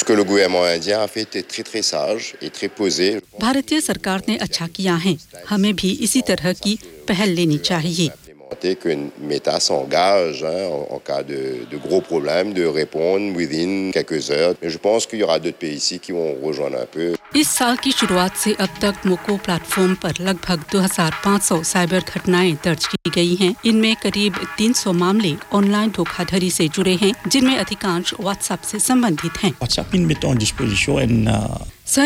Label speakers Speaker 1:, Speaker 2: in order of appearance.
Speaker 1: que le gouvernement indien a fait était très très sage et très posé.
Speaker 2: भारतीय सरकार ने अच्छा किया है, हमें भी इसी तरह की पहल लेनी चाहिए।
Speaker 1: Que Meta s'engage en cas de gros problèmes de répondre within quelques heures. Mais je pense qu'il y aura d'autres pays ici qui vont rejoindre un peu.
Speaker 2: इस साल की शुरुआत से अब तक मोको प्लेटफॉर्म पर लगभग 2500 साइबर घटनाएं दर्ज की गई हैं। इनमें करीब 300 मामले ऑनलाइन धोखाधड़ी से जुड़े हैं, जिनमें अधिकांश व्हाट्सएप से संबंधित हैं।
Speaker 3: WhatsApp met à disposition